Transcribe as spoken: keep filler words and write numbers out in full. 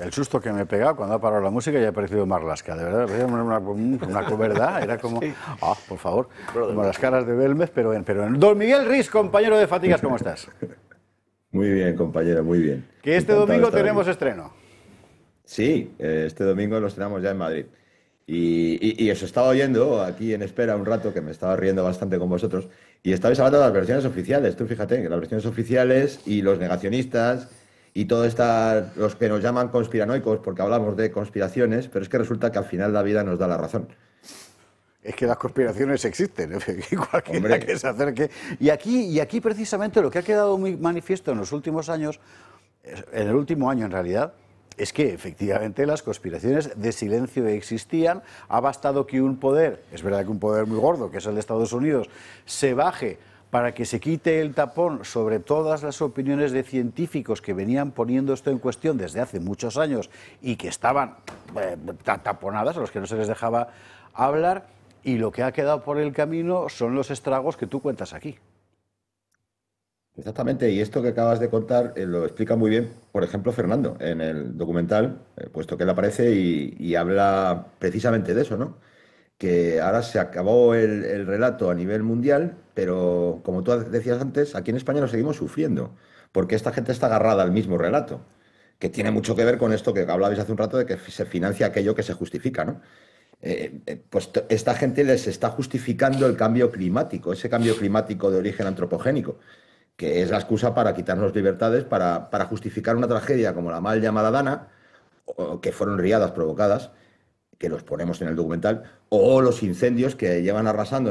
El susto que me he pegado cuando ha parado la música y ha aparecido Marlaska, de verdad, era una, una, una verdad, era como, ah, por favor, como las caras de Belmez, pero en, pero en... Don Miguel Riz, compañero de Fatigas, ¿cómo estás? Muy bien, compañero, muy bien. Que este Encantado domingo de estar tenemos aquí. estreno. Sí, eh, este domingo lo estrenamos ya en Madrid. Y, y, y os estaba oyendo aquí en espera un rato, que me estaba riendo bastante con vosotros, y estabais hablando de las versiones oficiales. Tú fíjate, que las versiones oficiales y los negacionistas y todo esta, los que nos llaman conspiranoicos porque hablamos de conspiraciones, pero es que resulta que al final la vida nos da la razón. Es que las conspiraciones existen, ¿eh? Cualquiera Hombre, que se acerque. Y aquí, y aquí precisamente lo que ha quedado muy manifiesto en los últimos años, en el último año en realidad, es que efectivamente las conspiraciones de silencio existían. Ha bastado que un poder, es verdad que un poder muy gordo, que es el de Estados Unidos, se baje para que se quite el tapón sobre todas las opiniones de científicos que venían poniendo esto en cuestión desde hace muchos años y que estaban eh, taponadas, a los que no se les dejaba hablar, y lo que ha quedado por el camino son los estragos que tú cuentas aquí. exactamente, y esto que acabas de contar eh, lo explica muy bien, por ejemplo, Fernando, en el documental, eh, puesto que él aparece y, y habla precisamente de eso, ¿no? Que ahora se acabó el, el relato a nivel mundial, pero como tú decías antes, aquí en España lo seguimos sufriendo, porque esta gente está agarrada al mismo relato, que tiene mucho que ver con esto que hablabais hace un rato de que se financia aquello que se justifica, ¿no? Eh, eh, pues t- esta gente les está justificando el cambio climático, ese cambio climático de origen antropogénico, que es la excusa para quitarnos libertades, para, para justificar una tragedia como la mal llamada Dana, o- que fueron riadas provocadas, que los ponemos en el documental, o los incendios que llevan arrasando